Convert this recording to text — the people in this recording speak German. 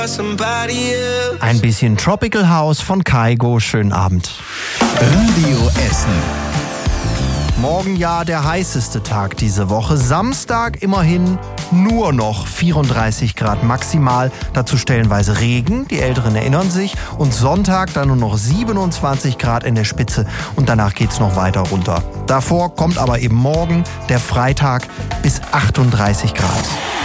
Ein bisschen Tropical House von Kygo. Schönen Abend. Radio Essen. Morgen ja der heißeste Tag diese Woche. Samstag immerhin nur noch 34 Grad maximal. Dazu stellenweise Regen, die Älteren erinnern sich. Und Sonntag dann nur noch 27 Grad in der Spitze. Und danach geht's noch weiter runter. Davor kommt aber eben morgen der Freitag bis 38 Grad.